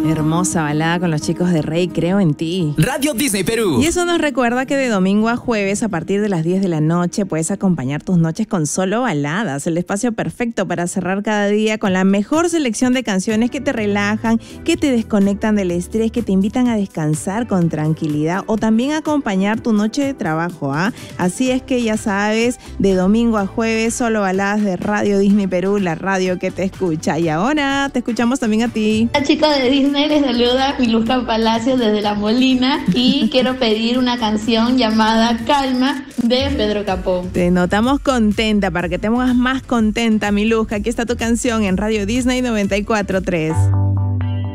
Hermosa balada con los chicos de Rey, Creo en Ti. Radio Disney Perú. Y eso nos recuerda que de domingo a jueves, a partir de las 10 de la noche, puedes acompañar tus noches con solo baladas. El espacio perfecto para cerrar cada día con la mejor selección de canciones que te relajan, que te desconectan del estrés, que te invitan a descansar con tranquilidad o también a acompañar tu noche de trabajo. Así es que ya sabes, de domingo a jueves, solo baladas de Radio Disney Perú, la radio que te escucha. Y ahora te escuchamos también a ti. Hola chicos de Disney, les saluda Miluska Palacios desde La Molina y quiero pedir una canción llamada Calma de Pedro Capó. Te notamos contenta, para que te pongas más contenta, Miluska. Aquí está tu canción en Radio Disney 94.3.